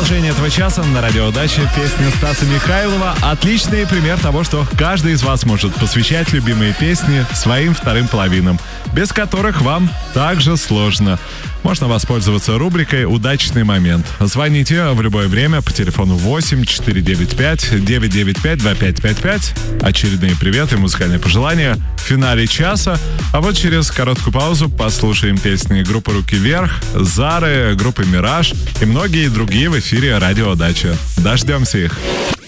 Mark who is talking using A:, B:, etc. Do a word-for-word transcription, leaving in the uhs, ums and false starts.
A: продолжение этого часа на радио Дача песня Стаса Михайлова. Отличный пример того, что каждый из вас может посвящать любимые песни своим вторым половинам, без которых вам также сложно. Можно воспользоваться рубрикой «Удачный момент». Звоните в любое время по телефону восемь четыре девять пять девять девять пять два пять пять пять. Очередные приветы и музыкальные пожелания в финале часа. А вот через короткую паузу послушаем песни группы «Руки вверх», Зары, группы «Мираж» и многие другие в эфире радио Дача. Дождемся их.